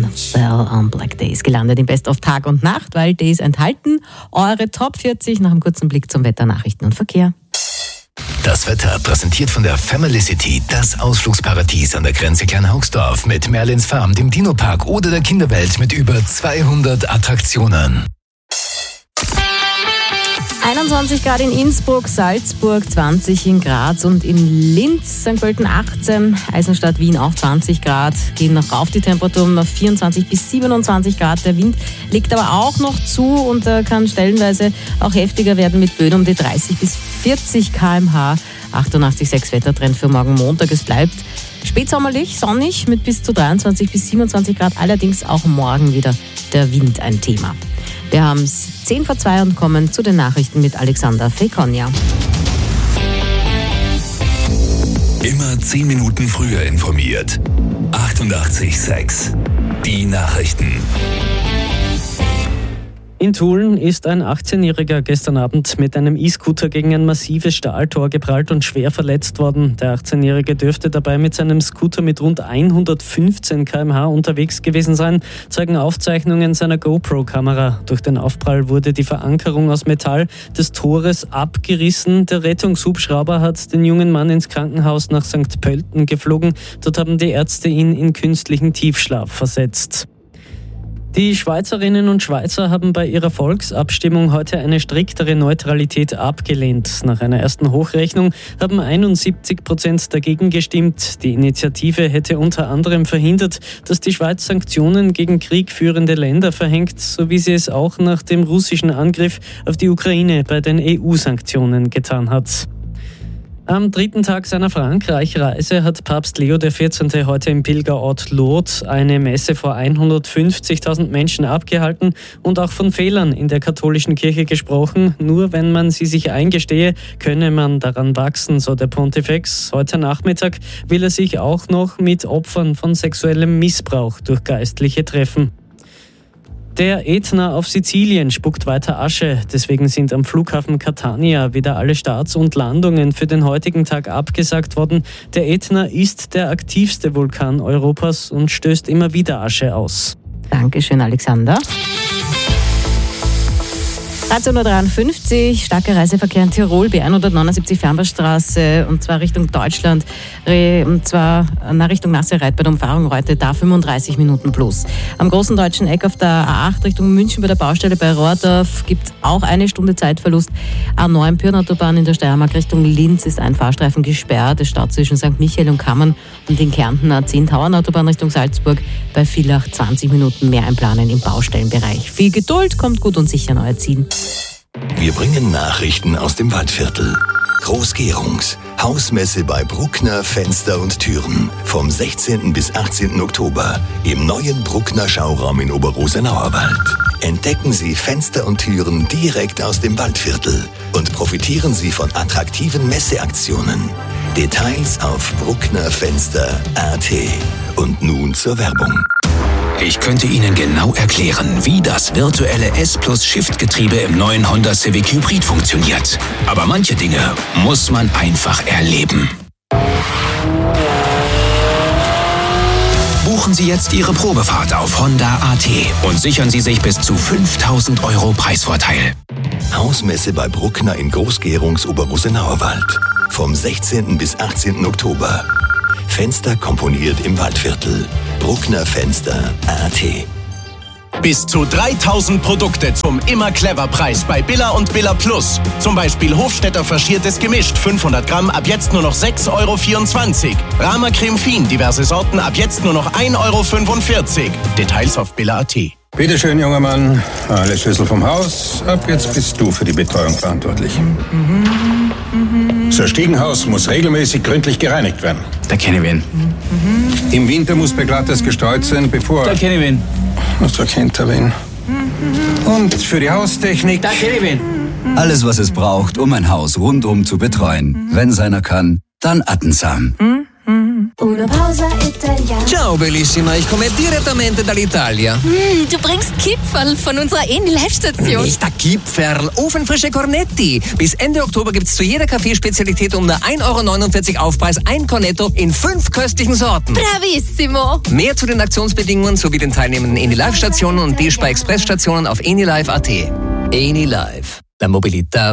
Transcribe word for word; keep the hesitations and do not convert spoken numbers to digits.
Bell on Black Days gelandet im Best of Tag und Nacht, weil Days enthalten eure Top vierzig nach einem kurzen Blick zum Wetter, Nachrichten und Verkehr. Das Wetter präsentiert von der Family City, das Ausflugsparadies an der Grenze Kleinhaugsdorf mit Merlins Farm, dem Dino-Park oder der Kinderwelt mit über zweihundert Attraktionen. einundzwanzig Grad in Innsbruck, Salzburg, zwanzig in Graz und in Linz, Sankt Pölten achtzehn, Eisenstadt, Wien auch zwanzig Grad, gehen noch rauf die Temperaturen auf vierundzwanzig bis siebenundzwanzig Grad. Der Wind legt aber auch noch zu und äh, kann stellenweise auch heftiger werden mit Böen um die dreißig bis vierzig Kilometer pro Stunde. achtundachtzig Komma sechs Wettertrend für morgen Montag. Es bleibt spätsommerlich, sonnig mit bis zu dreiundzwanzig bis siebenundzwanzig Grad, allerdings auch morgen wieder der Wind ein Thema. Wir haben es zehn vor zwei und kommen zu den Nachrichten mit Alexander Fekonia. Immer zehn Minuten früher informiert. achtundachtzig Komma sechs. Die Nachrichten. In Tulln ist ein achtzehnjähriger gestern Abend mit einem E-Scooter gegen ein massives Stahltor geprallt und schwer verletzt worden. Der achtzehnjährige dürfte dabei mit seinem Scooter mit rund hundertfünfzehn Kilometer pro Stunde unterwegs gewesen sein, zeigen Aufzeichnungen seiner GoPro-Kamera. Durch den Aufprall wurde die Verankerung aus Metall des Tores abgerissen. Der Rettungshubschrauber hat den jungen Mann ins Krankenhaus nach Sankt Pölten geflogen. Dort haben die Ärzte ihn in künstlichen Tiefschlaf versetzt. Die Schweizerinnen und Schweizer haben bei ihrer Volksabstimmung heute eine striktere Neutralität abgelehnt. Nach einer ersten Hochrechnung haben einundsiebzig Prozent dagegen gestimmt. Die Initiative hätte unter anderem verhindert, dass die Schweiz Sanktionen gegen kriegführende Länder verhängt, so wie sie es auch nach dem russischen Angriff auf die Ukraine bei den E U-Sanktionen getan hat. Am dritten Tag seiner Frankreich-Reise hat Papst Leo der vierzehnte heute im Pilgerort Lourdes eine Messe vor hundertfünfzigtausend Menschen abgehalten und auch von Fehlern in der katholischen Kirche gesprochen. Nur wenn man sie sich eingestehe, könne man daran wachsen, so der Pontifex. Heute Nachmittag will er sich auch noch mit Opfern von sexuellem Missbrauch durch Geistliche treffen. Der Ätna auf Sizilien spuckt weiter Asche. Deswegen sind am Flughafen Catania wieder alle Starts und Landungen für den heutigen Tag abgesagt worden. Der Ätna ist der aktivste Vulkan Europas und stößt immer wieder Asche aus. Dankeschön, Alexander. dreizehn Uhr dreiundfünfzig, starker Reiseverkehr in Tirol, B hundertneunundsiebzig Fernbahnstraße und zwar Richtung Deutschland, und zwar nach Richtung Nasserreit bei der Umfahrung heute da fünfunddreißig Minuten plus. Am großen deutschen Eck auf der A acht Richtung München bei der Baustelle bei Rohrdorf gibt es auch eine Stunde Zeitverlust. A neun Pirnautobahn in der Steiermark Richtung Linz ist ein Fahrstreifen gesperrt. Es staut zwischen Sankt Michael und Kammern und in Kärnten A zehn Tauernautobahn Richtung Salzburg bei Villach zwanzig Minuten mehr einplanen im Baustellenbereich. Viel Geduld, kommt gut und sicher an euer Ziel. Wir bringen Nachrichten aus dem Waldviertel. Groß-Gerungs. Hausmesse bei Bruckner Fenster und Türen. Vom sechzehnten bis achtzehnten Oktober im neuen Bruckner Schauraum in Oberrosenauerwald. Entdecken Sie Fenster und Türen direkt aus dem Waldviertel und profitieren Sie von attraktiven Messeaktionen. Details auf brucknerfenster punkt a t. Und nun zur Werbung. Ich könnte Ihnen genau erklären, wie das virtuelle S-Plus-Shift-Getriebe im neuen Honda Civic Hybrid funktioniert. Aber manche Dinge muss man einfach erleben. Buchen Sie jetzt Ihre Probefahrt auf Honda punkt a t und sichern Sie sich bis zu fünftausend Euro Preisvorteil. Hausmesse bei Bruckner in Groß-Gerungs Oberrosenauerwald. Vom sechzehnten bis achtzehnten Oktober. Fenster komponiert im Waldviertel. brucknerfenster punkt a t. Bis zu dreitausend Produkte zum Immer-Clever-Preis bei Billa und Billa Plus. Zum Beispiel Hofstetter faschiertes Gemischt, fünfhundert Gramm, ab jetzt nur noch sechs Euro vierundzwanzig. Rama Creme Fin, diverse Sorten, ab jetzt nur noch ein Euro fünfundvierzig. Details auf billa punkt a t. Bitte schön, junger Mann. Alle Schlüssel vom Haus. Ab jetzt bist du für die Betreuung verantwortlich. Das Stiegenhaus muss regelmäßig gründlich gereinigt werden. Da kenne ich wen. Im Winter muss beglattes gestreut sein, bevor... Da kenne ich wen. Was da kennt er wen. Und für die Haustechnik... Da kenne ich wen. Alles, was es braucht, um ein Haus rundum zu betreuen. Wenn seiner kann, dann Attensam. Una pausa italiana. Ciao bellissima, ich komme direttamente dall'Italia. Mm, du bringst Kipferl von unserer Eni-Live-Station. Nicht der Kipferl, ofenfrische Cornetti. Bis Ende Oktober gibt's zu jeder Kaffeespezialität um nur ein Euro neunundvierzig Aufpreis ein Cornetto in fünf köstlichen Sorten. Bravissimo. Mehr zu den Aktionsbedingungen sowie den teilnehmenden Eni-Live-Stationen und D-Spar-Express-Stationen auf enilive punkt at. Eni Live, la Mobilità